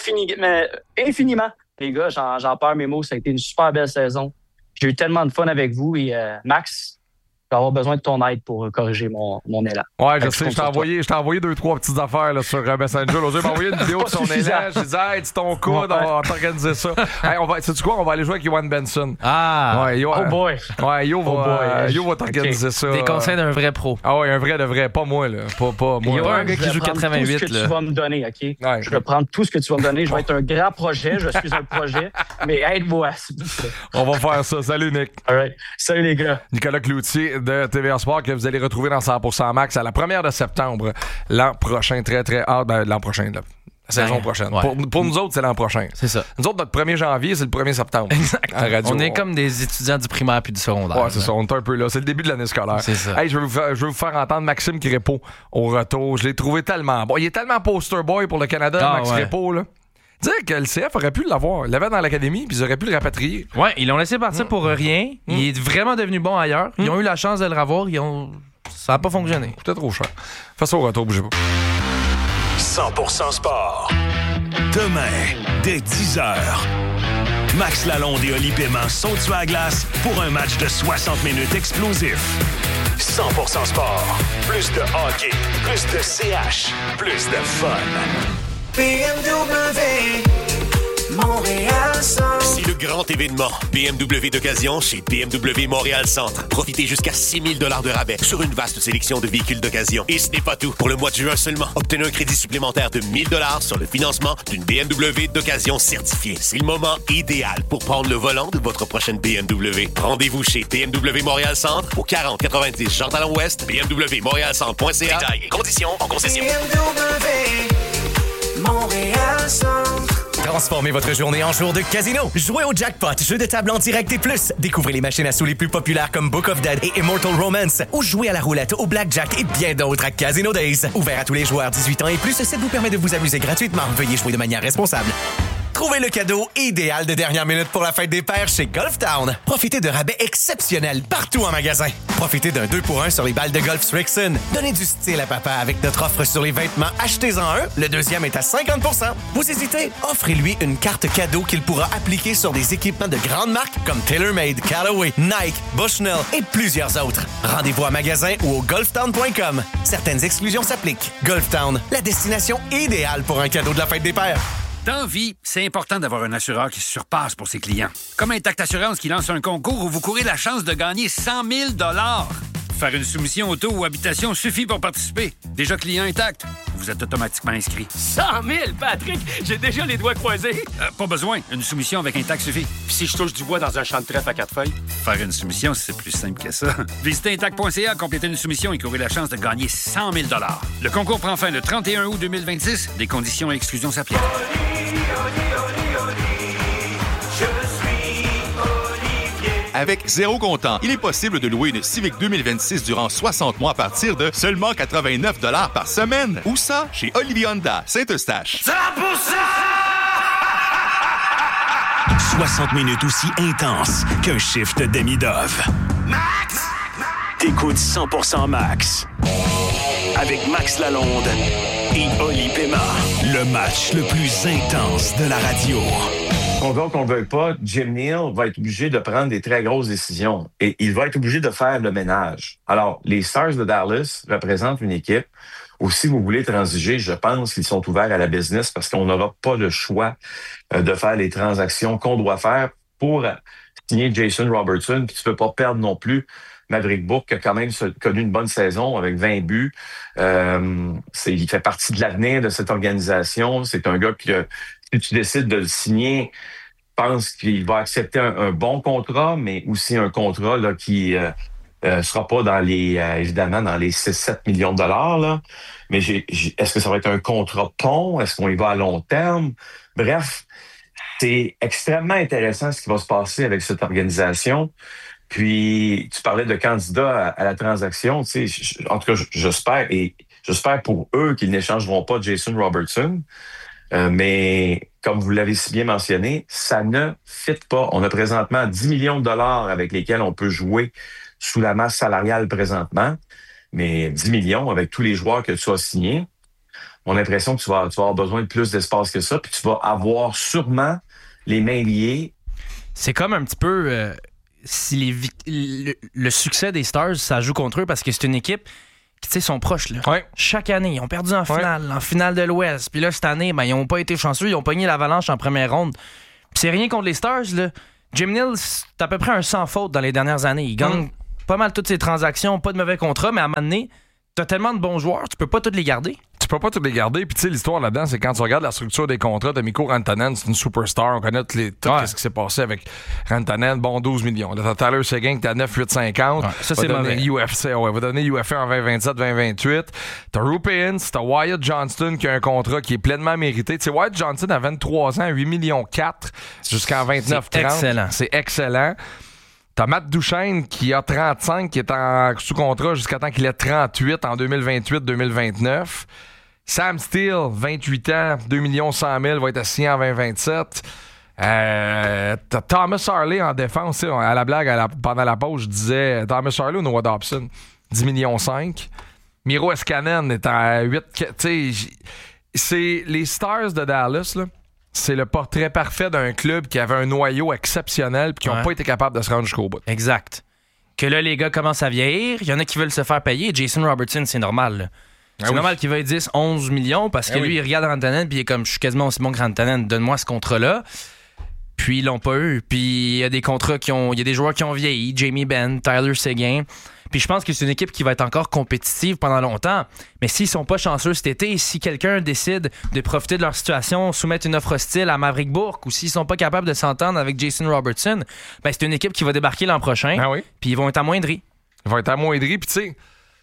infiniment. Les gars, j'en perds mes mots. Ça a été une super belle saison. J'ai eu tellement de fun avec vous et Max, je vais avoir besoin de ton aide pour corriger mon élan. Ouais, je sais, je t'ai envoyé 2-3 petites affaires là, sur Messenger. L'autre, il m'a envoyé une vidéo de son élan. J'ai dit, hey, c'est ton coude, on va t'organiser ça. Hey, sais-tu quoi? On va aller jouer avec Johan Benson. Ah! Ouais, oh boy! Ouais, Yo va t'organiser ça. Des conseils d'un vrai pro. Ah ouais, un vrai de vrai, pas moi, là. Pas moi. Il y a un gars qui joue 88, tout ce que tu vas me donner, OK? Ouais, je vais prendre tout ce que tu vas me donner. Je vais être un grand projet. Je suis un projet. Mais aide-moi. On va faire ça. Salut, Nick. All right. Salut, les gars. Nicolas Cloutier de TVA Sport que vous allez retrouver dans 100% Max à la 1er de septembre l'an prochain. Très, très hâte. L'an prochain, la saison prochaine. Ouais. Pour nous autres, c'est l'an prochain. C'est ça. Nous autres, notre 1er janvier, c'est le 1er septembre. Exact. À radio. On est comme des étudiants du primaire puis du secondaire. Ouais, c'est ça. On est un peu là. C'est le début de l'année scolaire. C'est ça. Hey, je veux vous faire entendre Maxime Crépeau au retour. Je l'ai trouvé tellement bon. Il est tellement poster boy pour le Canada, Max Crépeau, là. Dire que le CF aurait pu l'avoir. Il l'avait dans l'académie, puis ils auraient pu le rapatrier. Ouais, ils l'ont laissé partir pour rien. Il est vraiment devenu bon ailleurs. Ils ont eu la chance de le revoir. Ça n'a pas fonctionné. Peut-être trop cher. Fais ça au retour, bougez pas. 100% sport. Demain, dès 10h. Max Lalonde et Oli Paiement sont sur la glace pour un match de 60 minutes explosif. 100% sport. Plus de hockey, plus de CH, plus de fun. BMW Montréal Centre. C'est le grand événement BMW d'occasion chez BMW Montréal Centre. Profitez jusqu'à 6 000 $ de rabais sur une vaste sélection de véhicules d'occasion. Et ce n'est pas tout. Pour le mois de juin seulement, obtenez un crédit supplémentaire de 1 000 $ sur le financement d'une BMW d'occasion certifiée. C'est le moment idéal pour prendre le volant de votre prochaine BMW. Rendez-vous chez BMW Montréal Centre au 4090 Jean-Talon-Ouest, bmwmontrealcentre.ca. Détails et conditions en concession. BMW Montréal Centre. Transformez votre journée en jour de casino. Jouez au jackpot, jeu de table en direct et plus. Découvrez les machines à sous les plus populaires comme Book of Dead et Immortal Romance. Ou jouez à la roulette, au blackjack et bien d'autres à Casino Days. Ouvert à tous les joueurs 18 ans et plus, cette vous permet de vous amuser gratuitement. Veuillez jouer de manière responsable. Trouvez le cadeau idéal de dernière minute pour la fête des pères chez Golf Town. Profitez de rabais exceptionnels partout en magasin. Profitez d'un 2 pour 1 sur les balles de golf Srixon. Donnez du style à papa avec notre offre sur les vêtements. Achetez-en un, le deuxième est à 50%. Vous hésitez? Offrez-lui une carte cadeau qu'il pourra appliquer sur des équipements de grandes marques comme TaylorMade, Callaway, Nike, Bushnell et plusieurs autres. Rendez-vous à magasin ou au golftown.com. Certaines exclusions s'appliquent. Golf Town, la destination idéale pour un cadeau de la fête des pères. Dans vie, c'est important d'avoir un assureur qui se surpasse pour ses clients. Comme Intact Assurance qui lance un concours où vous courez la chance de gagner 100 000 $. Faire une soumission auto ou habitation suffit pour participer. Déjà client Intact, vous êtes automatiquement inscrit. 100 000, Patrick! J'ai déjà les doigts croisés. Pas besoin. Une soumission avec Intact suffit. Puis si je touche du bois dans un champ de trèfle à 4 feuilles? Faire une soumission, c'est plus simple que ça. Visitez Intact.ca, complétez une soumission et courez la chance de gagner 100 000 $. Le concours prend fin le 31 août 2026. Des conditions et exclusions s'appliquent. Avec zéro comptant, il est possible de louer une Civic 2026 durant 60 mois à partir de seulement 89 $ par semaine. Où ça? Chez Olivier Honda, Saint-Eustache. 60 minutes aussi intenses qu'un shift de demi-dove. Max! T'écoutes 100% Max. Avec Max Lalonde et Oli Pema. Le match le plus intense de la radio. Qu'on veut ou qu'on ne veuille pas, Jim Neal va être obligé de prendre des très grosses décisions et il va être obligé de faire le ménage. Alors, les Stars de Dallas représentent une équipe où, si vous voulez transiger, je pense qu'ils sont ouverts à la business parce qu'on n'aura pas le choix de faire les transactions qu'on doit faire pour signer Jason Robertson. Puis tu peux pas perdre non plus Maverick Bourque, qui a quand même connu une bonne saison avec 20 buts. Il fait partie de l'avenir de cette organisation. C'est un gars que, si tu décides de le signer, pense qu'il va accepter un bon contrat, mais aussi un contrat là, qui sera pas dans les évidemment dans les 6-7 millions de dollars. Là. Mais est-ce que ça va être un contrat pont? Est-ce qu'on y va à long terme? Bref, c'est extrêmement intéressant ce qui va se passer avec cette organisation. Puis, tu parlais de candidats à la transaction. Tu sais, en tout cas, j'espère pour eux qu'ils n'échangeront pas Jason Robertson. Mais comme vous l'avez si bien mentionné, ça ne fit pas. On a présentement 10 millions de dollars avec lesquels on peut jouer sous la masse salariale présentement. Mais 10 millions avec tous les joueurs que tu as signés, on a l'impression que tu vas avoir besoin de plus d'espace que ça. Puis tu vas avoir sûrement les mains liées. C'est comme un petit peu... si le succès des Stars, ça joue contre eux parce que c'est une équipe qui, tu sais, sont proches. Là. Ouais. Chaque année, ils ont perdu en finale de l'Ouest. Puis là, cette année, ils n'ont pas été chanceux. Ils ont pogné l'Avalanche en première ronde. Puis c'est rien contre les Stars. Là. Jim Neal, c'est à peu près un sans faute dans les dernières années. Il gagne pas mal toutes ses transactions, pas de mauvais contrats, mais à un moment donné, t'as tellement de bons joueurs, tu peux pas tous les garder. Tu peux pas tous les garder. Puis tu sais, l'histoire là-dedans, c'est quand tu regardes la structure des contrats de Mikko Rantanen, c'est une superstar. On connaît tout ce qui s'est passé avec Rantanen. Bon, 12 millions. Là, t'as Tyler Seguin qui est à 9,850. Ça, c'est mauvais. Va donner UFA en 2027, 2028. T'as Rupin, t'as Wyatt Johnston qui a un contrat qui est pleinement mérité. Tu sais, Wyatt Johnston a 23 ans, 8,4 millions jusqu'en 29,30. C'est excellent. C'est excellent. T'as Matt Duchesne qui a 35, qui est sous contrat jusqu'à temps qu'il ait 38 en 2028-2029. Sam Steele, 28 ans, 2 100 000, va être assigné en 2027. T'as Thomas Harley en défense. À la blague, pendant la pause, je disais Thomas Harley ou Noah Dobson, 10,5 millions. Miro Escanen est à 8. C'est les Stars de Dallas, là. C'est le portrait parfait d'un club qui avait un noyau exceptionnel et qui n'ont pas été capables de se rendre jusqu'au bout. Exact. Que là, les gars commencent à vieillir. Il y en a qui veulent se faire payer. Jason Robertson, c'est normal. Là. C'est normal qu'il veuille 10, 11 millions parce que lui, il regarde Rantanen puis il est comme, je suis quasiment aussi bon que Rantanen, donne-moi ce contrat-là. Puis ils l'ont pas eu. Puis il y a des contrats il y a des joueurs qui ont vieilli. Jamie Benn, Tyler Seguin. Puis je pense que c'est une équipe qui va être encore compétitive pendant longtemps. Mais s'ils sont pas chanceux cet été, si quelqu'un décide de profiter de leur situation, soumettre une offre hostile à Maverick Bourque, ou s'ils sont pas capables de s'entendre avec Jason Robertson, ben c'est une équipe qui va débarquer l'an prochain. Puis ils vont être amoindris. Ils vont être amoindris. Puis tu sais,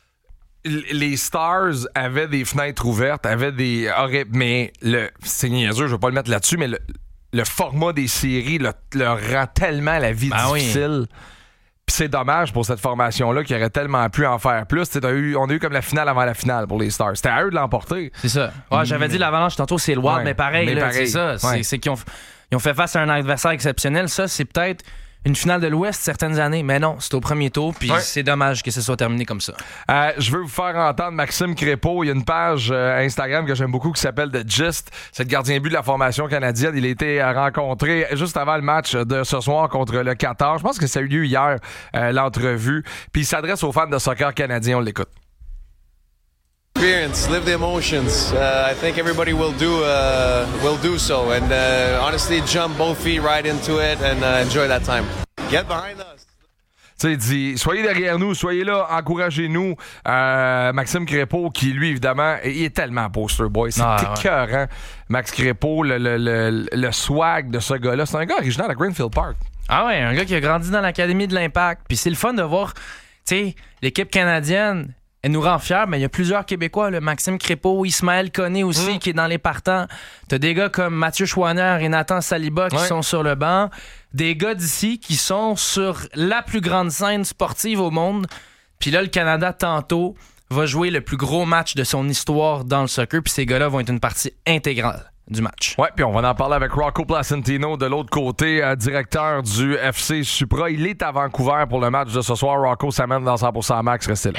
les Stars avaient des fenêtres ouvertes, mais c'est niaiseux, je vais pas le mettre là-dessus, mais le format des séries leur rend tellement la vie difficile. Puis c'est dommage pour cette formation-là qui aurait tellement pu en faire plus. On a eu comme la finale avant la finale pour les Stars. C'était à eux de l'emporter. C'est ça. Ouais, j'avais dit l'Avalanche tantôt, c'est le Wild, mais pareil. C'est ça. Ouais. C'est qu'ils ont fait face à un adversaire exceptionnel. Ça, c'est peut-être une finale de l'Ouest certaines années, mais non, c'est au premier tour, puis c'est dommage que ce soit terminé comme ça. Je veux vous faire entendre Maxime Crépeau. Il y a une page Instagram que j'aime beaucoup qui s'appelle The Gist. C'est le gardien but de la formation canadienne. Il a été rencontré juste avant le match de ce soir contre le Qatar. Je pense que ça a eu lieu hier, l'entrevue. Puis il s'adresse aux fans de soccer canadien. On l'écoute. Experience, live the emotions. I think everybody will do so, and honestly, jump both feet right into it and enjoy that time. Get behind us. Tu sais, il dit, soyez derrière nous, soyez là, encouragez-nous. Maxime Crépeau, qui lui, évidemment, il est tellement poster boy. C'est écœurant. Max Crépeau, le swag de ce gars-là. C'est un gars originaire à Greenfield Park. Ah ouais, un gars qui a grandi dans l'Académie de l'Impact. Puis c'est le fun de voir, tu sais, l'équipe canadienne. Elle nous rend fiers, mais il y a plusieurs Québécois, le Maxime Crépeau, Ismaël Koné aussi, qui est dans les partants. T'as des gars comme Mathieu Chouanière et Nathan Saliba qui sont sur le banc. Des gars d'ici qui sont sur la plus grande scène sportive au monde. Puis là, le Canada, tantôt, va jouer le plus gros match de son histoire dans le soccer. Puis ces gars-là vont être une partie intégrale du match. Ouais, puis on va en parler avec Rocco Placentino de l'autre côté, directeur du FC Supra. Il est à Vancouver pour le match de ce soir. Rocco s'amène dans 100% Max. Restez là.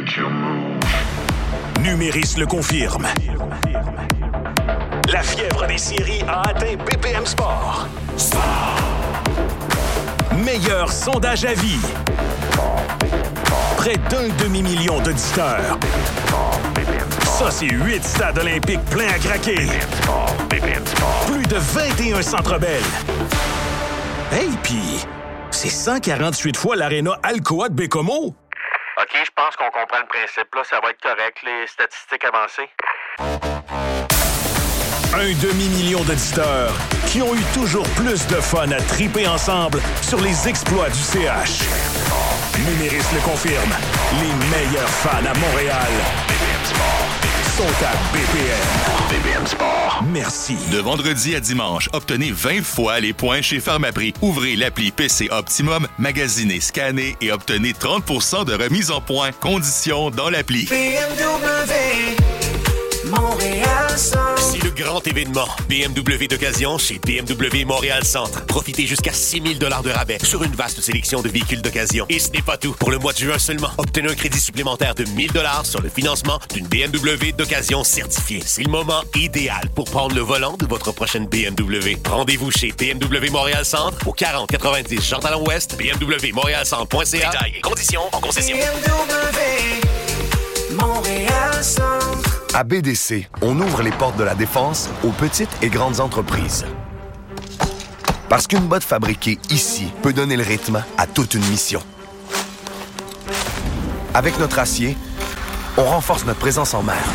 Numéris le confirme. La fièvre des séries a atteint BPM Sport. Meilleur sondage à vie. Près d'1 demi-million d'auditeurs. Ça, c'est 8 stades olympiques pleins à craquer. Plus de 21 Centre Bell. Hey, pis c'est 148 fois l'aréna Alcoa de Bécomo. OK, je pense qu'on comprend le principe. Là, ça va être correct, les statistiques avancées. 1 demi-million d'auditeurs qui ont eu toujours plus de fun à triper ensemble sur les exploits du CH. Numéris le confirme. Les meilleurs fans à Montréal sont à BPM. BPM Sport. Merci. De vendredi à dimanche, obtenez 20 fois les points chez Pharmaprix. Ouvrez l'appli PC Optimum, magasinez, scannez et obtenez 30% de remise en points. Conditions dans l'appli. BMW Montréal Centre. C'est le grand événement BMW d'occasion chez BMW Montréal Centre. Profitez jusqu'à 6 000 $ de rabais sur une vaste sélection de véhicules d'occasion. Et ce n'est pas tout. Pour le mois de juin seulement, obtenez un crédit supplémentaire de 1 000 $ sur le financement d'une BMW d'occasion certifiée. C'est le moment idéal pour prendre le volant de votre prochaine BMW. Rendez-vous chez BMW Montréal Centre au 4090 Jean-Talon-Ouest, bmwmontrealcentre.ca. Détails et conditions en concession. BMW Montréal Centre. À BDC, on ouvre les portes de la défense aux petites et grandes entreprises. Parce qu'une botte fabriquée ici peut donner le rythme à toute une mission. Avec notre acier, on renforce notre présence en mer.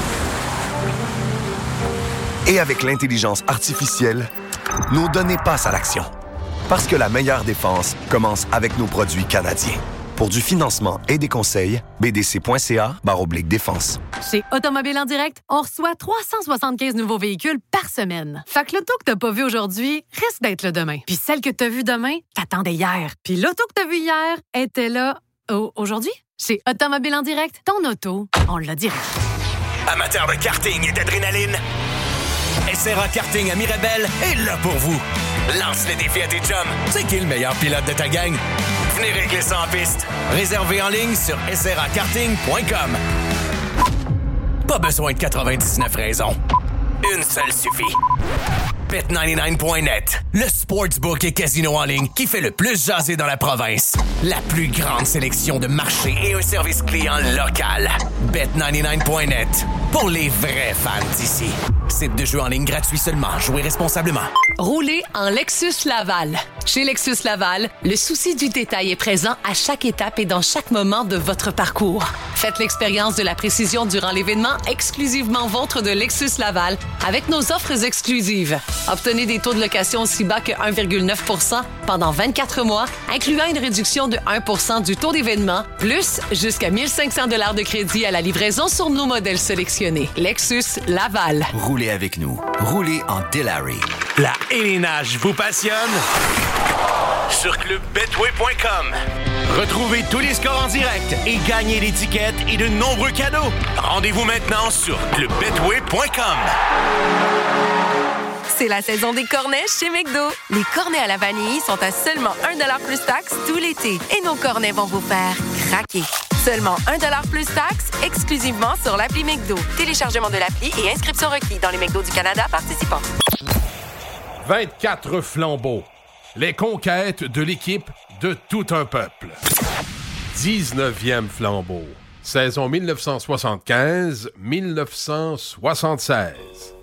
Et avec l'intelligence artificielle, nos données passent à l'action. Parce que la meilleure défense commence avec nos produits canadiens. Pour du financement et des conseils, bdc.ca/défense. Chez Automobile en direct, on reçoit 375 nouveaux véhicules par semaine. Fait que l'auto que t'as pas vu aujourd'hui risque d'être là demain. Puis celle que t'as vue demain, t'attendais hier. Puis l'auto que t'as vue hier était là aujourd'hui. Chez Automobile en direct, ton auto, on l'a direct. Amateurs de karting et d'adrénaline, SRA Karting à Mirabel est là pour vous. Lance le défi à tes chums. C'est qui le meilleur pilote de ta gang? Venez régler ça en piste. Réservez en ligne sur srakarting.com. Pas besoin de 99 raisons. Une seule suffit. Bet99.net, le sportsbook et casino en ligne qui fait le plus jaser dans la province. La plus grande sélection de marchés et un service client local. Bet99.net, pour les vrais fans d'ici. Site de jeu en ligne gratuit seulement. Jouez responsablement. Roulez en Lexus Laval. Chez Lexus Laval, le souci du détail est présent à chaque étape et dans chaque moment de votre parcours. Faites l'expérience de la précision durant l'événement exclusivement vôtre de Lexus Laval avec nos offres exclusives. Obtenez des taux de location aussi bas que 1,9 % pendant 24 mois, incluant une réduction de 1 % du taux d'événement, plus jusqu'à 1 500 $ de crédit à la livraison sur nos modèles sélectionnés. Lexus Laval. Roulez avec nous. Roulez en Delary. La hélinage vous passionne? sur clubbetway.com. Retrouvez tous les scores en direct et gagnez des tickets et de nombreux cadeaux. Rendez-vous maintenant sur clubbetway.com. C'est la saison des cornets chez McDo. Les cornets à la vanille sont à seulement 1$ plus taxe tout l'été. Et nos cornets vont vous faire craquer. Seulement 1$ plus taxe, exclusivement sur l'appli McDo. Téléchargement de l'appli et inscription requis dans les McDo du Canada participants. 24 flambeaux. Les conquêtes de l'équipe de tout un peuple. 19e flambeau. Saison 1975-1976.